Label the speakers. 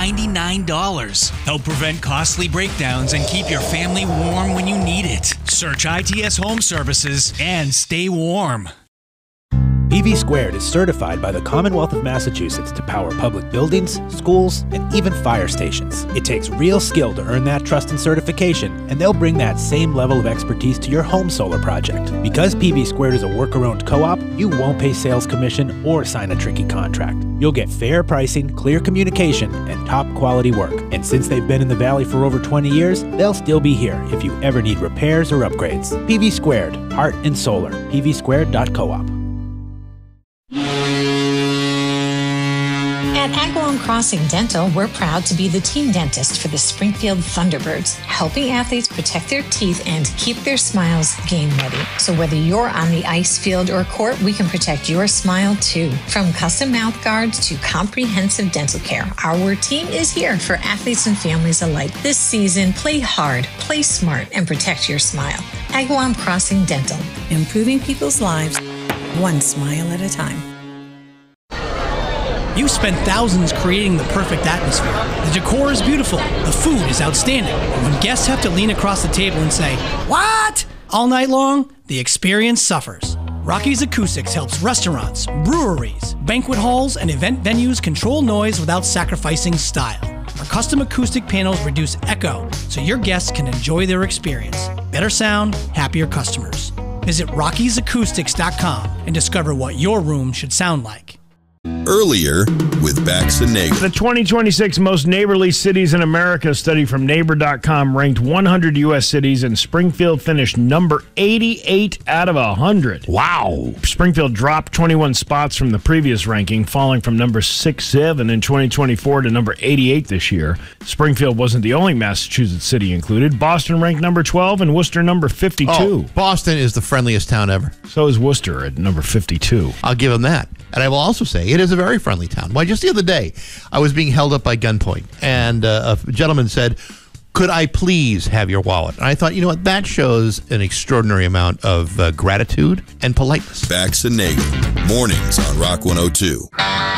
Speaker 1: $99. Help prevent costly breakdowns and keep your family warm when you need it. Search ITS Home Services and stay warm.
Speaker 2: PV Squared is certified by the Commonwealth of Massachusetts to power public buildings, schools, and even fire stations. It takes real skill to earn that trust and certification, and they'll bring that same level of expertise to your home solar project. Because PV Squared is a worker-owned co-op, you won't pay sales commission or sign a tricky contract. You'll get fair pricing, clear communication, and top quality work. And since they've been in the Valley for over 20 years, they'll still be here if you ever need repairs or upgrades. PV Squared, heart and solar. pvsquared.coop.
Speaker 3: At Agawam Crossing Dental, we're proud to be the team dentist for the Springfield Thunderbirds, helping athletes protect their teeth and keep their smiles game ready. So whether you're on the ice field or court, we can protect your smile too. From custom mouth guards to comprehensive dental care, our team is here for athletes and families alike. This season, play hard, play smart, and protect your smile. Agawam Crossing Dental.
Speaker 4: Improving people's lives, one smile at a time.
Speaker 5: You've spent thousands creating the perfect atmosphere. The decor is beautiful. The food is outstanding. But when guests have to lean across the table and say, "What?" all night long, the experience suffers. Rocky's Acoustics helps restaurants, breweries, banquet halls, and event venues control noise without sacrificing style. Our custom acoustic panels reduce echo so your guests can enjoy their experience. Better sound, happier customers. Visit Rocky'sAcoustics.com and discover what your room should sound like.
Speaker 6: Earlier with Bax and Nagel.
Speaker 7: The 2026 Most Neighborly Cities in America study from Neighbor.com ranked 100 U.S. cities, and Springfield finished number 88 out of 100.
Speaker 8: Wow.
Speaker 7: Springfield dropped 21 spots from the previous ranking, falling from number 67 in 2024 to number 88 this year. Springfield wasn't the only Massachusetts city included. Boston ranked number 12 and Worcester number 52.
Speaker 8: Oh, Boston is the friendliest town ever.
Speaker 7: So is Worcester at number 52.
Speaker 8: I'll give them that. And I will also say it is a very friendly town. Why, just the other day, I was being held up by gunpoint, and a gentleman said, "Could I please have your wallet?" And I thought, you know what, that shows an extraordinary amount of gratitude and politeness.
Speaker 6: Bax and Nagel, mornings on Rock 102.